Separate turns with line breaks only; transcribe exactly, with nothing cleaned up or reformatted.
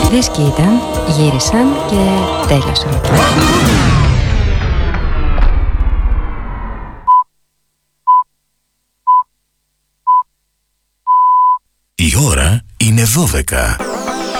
Δίσκοι ήταν, γύρισαν και τέλειωσαν.
Η ώρα είναι δώδεκα.